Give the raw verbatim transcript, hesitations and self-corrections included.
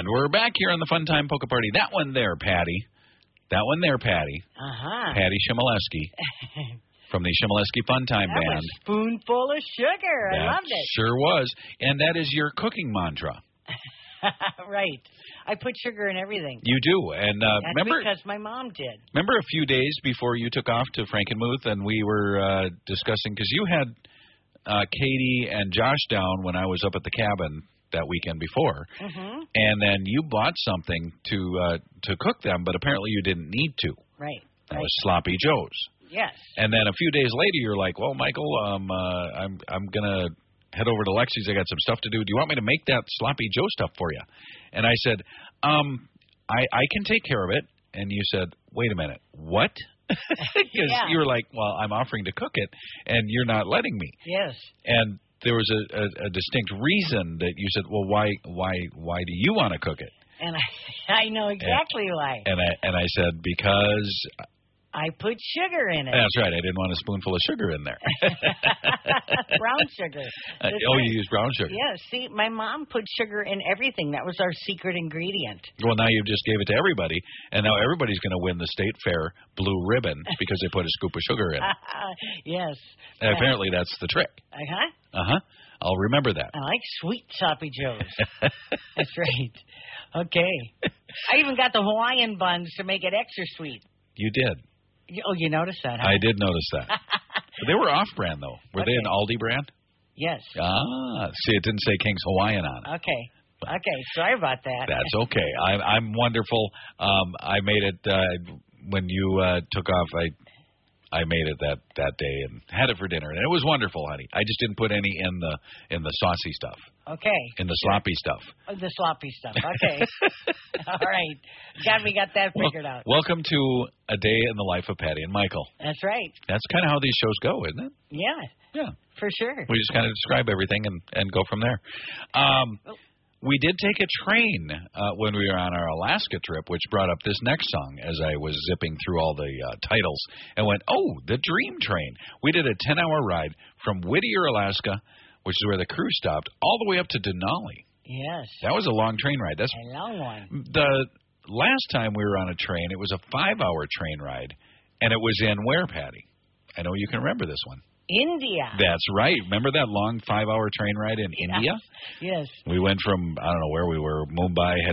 And we're back here on the Fun Time Polka Party. That one there, Patty. That one there, Patty. Uh-huh. Patty Shimoleski from the Shimoleski Fun Time that Band. Was spoonful of sugar. That I loved it. Sure was. And that is your cooking mantra. Right. I put sugar in everything. You do. And uh, That's remember, because my mom did. Remember a few days before you took off to Frankenmuth and we were uh, discussing, because you had uh, Katie and Josh down when I was up at the cabin that weekend before, mm-hmm. and then you bought something to uh, to cook them, but apparently you didn't need to. Right. That right. was Sloppy Joe's. Yes. And then a few days later, you're like, "Well, Michael, um, uh, I'm I'm gonna head over to Lexi's. I got some stuff to do. Do you want me to make that Sloppy Joe stuff for you?" And I said, um, I I can take care of it. And you said, "Wait a minute, what?" Because yeah. you were like, "Well, I'm offering to cook it, and you're not letting me." Yes. And there was a, a, a distinct reason that you said, "Well, why, why, why do you want to cook it?" And I, I know exactly and, why. And I and I said, "Because I put sugar in it." That's right. I didn't want a spoonful of sugar in there. Brown sugar. Uh, oh, you use brown sugar. Yeah. See, my mom put sugar in everything. That was our secret ingredient. Well, now you just gave it to everybody, and now everybody's going to win the state fair blue ribbon because they put a scoop of sugar in it. Yes. And yeah. apparently that's the trick. Uh huh. Uh huh. I'll remember that. I like sweet Sloppy Joes. That's right. Okay. I even got the Hawaiian buns to make it extra sweet. You did. Oh, you noticed that, huh? I did notice that. But they were off-brand, though. Were okay. they an Aldi brand? Yes. Ah. See, it didn't say King's Hawaiian on it. Okay. Okay. Sorry about that. That's okay. I, I'm wonderful. Um, I made it uh, when you uh, took off. I I made it that, that day and had it for dinner, and it was wonderful, honey. I just didn't put any in the in the saucy stuff. Okay. In the sloppy stuff. Oh, the sloppy stuff. Okay. All right. Glad we got that figured well, out. Welcome to A Day in the Life of Patty and Michael. That's right. That's kind of how these shows go, isn't it? Yeah. Yeah. For sure. We just kind of describe everything and, and go from there. Um, oh. We did take a train uh, when we were on our Alaska trip, which brought up this next song as I was zipping through all the uh, titles and went, oh, the Dream Train. We did a ten-hour ride from Whittier, Alaska, which is where the crew stopped, all the way up to Denali. Yes. That was a long train ride. That's a long one. The last time we were on a train, it was a five-hour train ride, and it was in where, Patty? I know you can remember this one. India. That's right. Remember that long five-hour train ride in yes. India? Yes. We went from, I don't know where we were, Mumbai, headed